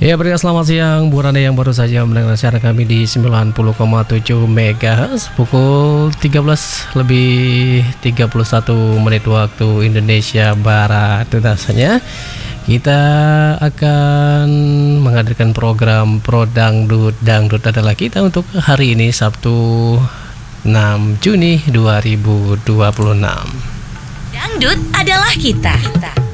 Ya, berikan selamat siang buat Anda yang baru saja mendengar siaran kami di 90,7 MHz pukul 13 lebih 31 menit waktu Indonesia Barat. Rasanya kita akan menghadirkan program Pro Dangdut. Dangdut adalah kita untuk hari ini Sabtu 6 Juni 2026. Dangdut adalah kita.